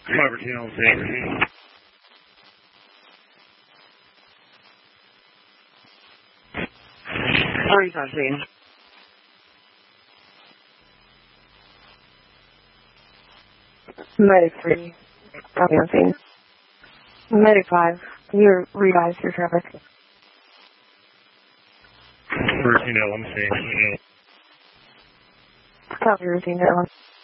513 on scene. Hurry's on scene. Medic 3, copy on scene. Medic 5, can you re-eyes your traffic? 13 on scene. Copy routine, that one.